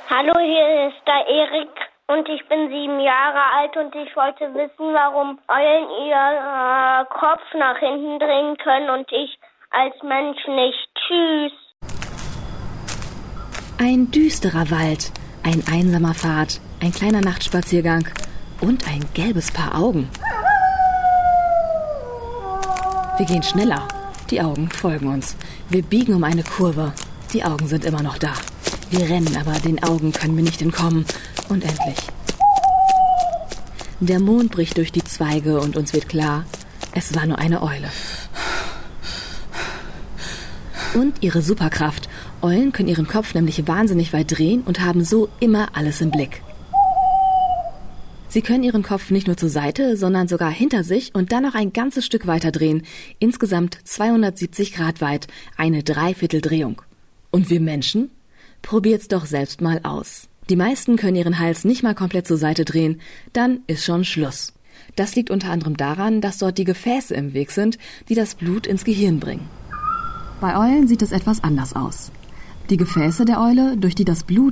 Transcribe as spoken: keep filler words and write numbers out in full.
Hallo, hier ist der Erik und ich bin sieben Jahre alt und ich wollte wissen, warum Eulen ihren äh, Kopf nach hinten drehen können und ich als Mensch nicht. Tschüss. Ein düsterer Wald, ein einsamer Pfad, ein kleiner Nachtspaziergang und ein gelbes Paar Augen. Wir gehen schneller. Die Augen folgen uns. Wir biegen um eine Kurve. Die Augen sind immer noch da. Wir rennen, aber den Augen können wir nicht entkommen. Und endlich. Der Mond bricht durch die Zweige und uns wird klar, es war nur eine Eule. Und ihre Superkraft. Eulen können ihren Kopf nämlich wahnsinnig weit drehen und haben so immer alles im Blick. Sie können ihren Kopf nicht nur zur Seite, sondern sogar hinter sich und dann noch ein ganzes Stück weiter drehen. Insgesamt zweihundertsiebzig Grad weit, eine Dreivierteldrehung. Und wir Menschen? Probiert's doch selbst mal aus. Die meisten können ihren Hals nicht mal komplett zur Seite drehen, dann ist schon Schluss. Das liegt unter anderem daran, dass dort die Gefäße im Weg sind, die das Blut ins Gehirn bringen. Bei Eulen sieht es etwas anders aus. Die Gefäße der Eule, durch die das Blut